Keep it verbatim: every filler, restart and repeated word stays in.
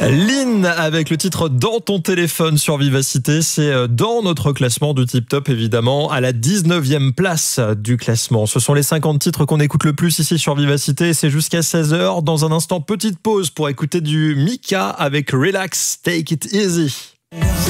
Lynn avec le titre Dans ton téléphone sur Vivacité, c'est dans notre classement du Tip Top évidemment, à la dix-neuvième place du classement. Ce sont les cinquante titres qu'on écoute le plus ici sur Vivacité et c'est jusqu'à seize heures. Dans un instant, petite pause pour écouter du Mika avec Relax, Take It Easy.